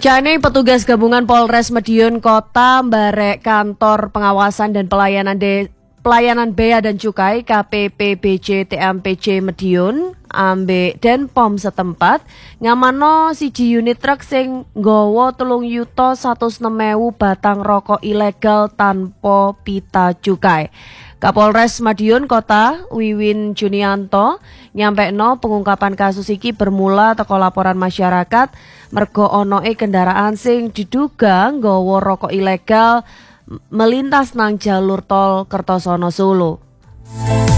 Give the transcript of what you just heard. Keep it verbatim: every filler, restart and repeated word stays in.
Jane petugas gabungan Polres Madiun Kota mbarek kantor pengawasan dan pelayanan de pelayanan Bea dan Cukai K P P B J T M P J Madiun ambek Denpom setempat ngamano siji unit truk sing nggawa telung yuta satus enem ewu batang rokok ilegal tanpa pita cukai. Kapolres Madiun Kota Wiwin Junianto nyampekno pengungkapan kasus iki bermula teko laporan masyarakat mergo onoe kendaraan sing diduga nggawa rokok ilegal melintas nang jalur tol Kertosono Solo.